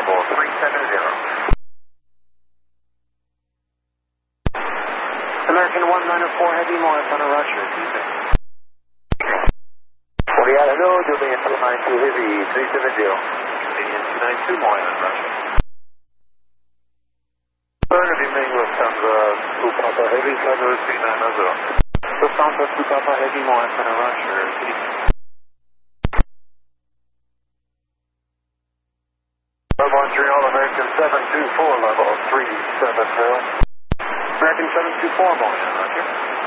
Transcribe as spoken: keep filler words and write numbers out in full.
level three seven zero. American one nine four Heavy Morris on a Rusher, Tuesday. Juliet, hello, Juliet two nine two Heavy three seven zero. Juliet two nine two Morris on Rusher. Good evening, Lufthansa two Papa Heavy Cyber three nine zero. Lufthansa two Papa Heavy Morris on a Rusher, Tuesday. Montreal, American seven two four, level three seven zero. American seven two four Morris on Rusher.